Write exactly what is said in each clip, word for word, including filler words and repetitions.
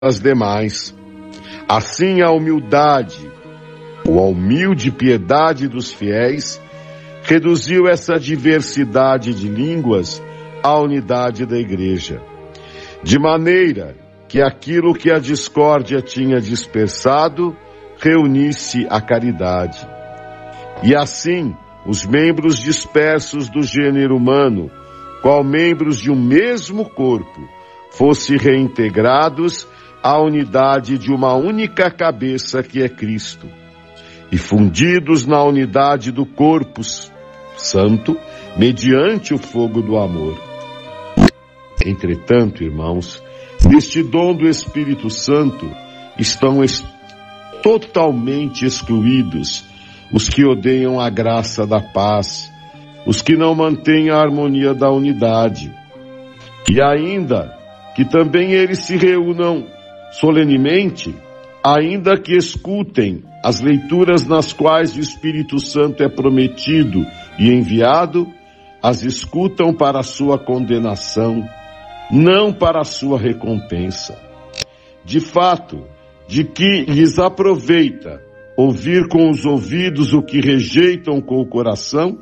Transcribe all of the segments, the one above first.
as demais. Assim, a humildade, ou a humilde piedade dos fiéis, reduziu essa diversidade de línguas à unidade da igreja, de maneira que aquilo que a discórdia tinha dispersado reunisse a caridade. E assim, os membros dispersos do gênero humano, qual membros de um mesmo corpo, fossem reintegrados à unidade de uma única cabeça que é Cristo, e fundidos na unidade do corpo santo, mediante o fogo do amor. Entretanto, irmãos, neste dom do Espírito Santo estão es- totalmente excluídos os que odeiam a graça da paz, os que não mantêm a harmonia da unidade, e ainda que também eles se reúnam solenemente, ainda que escutem as leituras nas quais o Espírito Santo é prometido e enviado, as escutam para a sua condenação, não para a sua recompensa. De fato, de que lhes aproveita ouvir com os ouvidos o que rejeitam com o coração?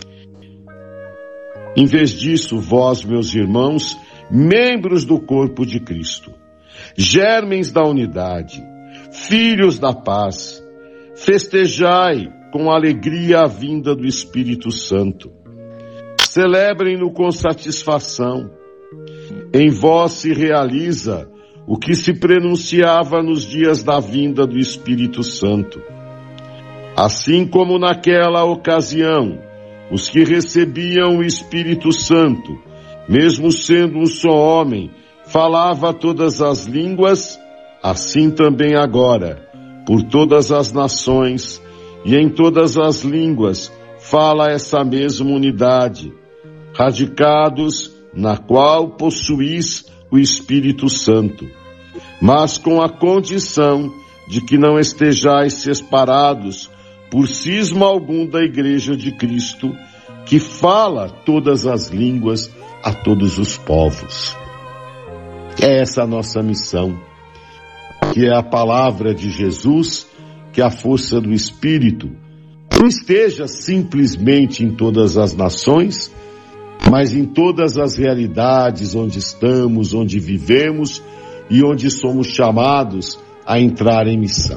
Em vez disso, vós, meus irmãos, membros do corpo de Cristo, germens da unidade, filhos da paz, festejai com alegria a vinda do Espírito Santo. Celebrem-no com satisfação. Em vós se realiza o que se prenunciava nos dias da vinda do Espírito Santo. Assim como naquela ocasião, os que recebiam o Espírito Santo, mesmo sendo um só homem, falava todas as línguas, assim também agora, por todas as nações e em todas as línguas, fala essa mesma unidade, radicados na qual possuís o Espírito Santo, mas com a condição de que não estejais separados por cisma algum da Igreja de Cristo, que fala todas as línguas a todos os povos. É essa a nossa missão, que é a palavra de Jesus, que a força do Espírito não esteja simplesmente em todas as nações, mas em todas as realidades onde estamos, onde vivemos e onde somos chamados a entrar em missão.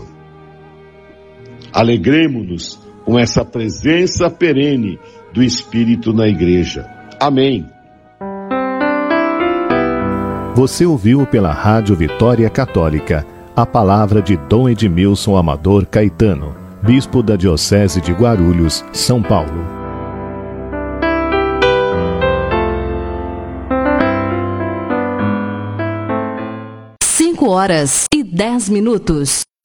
Alegremo-nos com essa presença perene do Espírito na Igreja. Amém. Você ouviu pela Rádio Vitória Católica a palavra de Dom Edmilson Amador Caetano, Bispo da Diocese de Guarulhos, São Paulo. Cinco horas e dez minutos.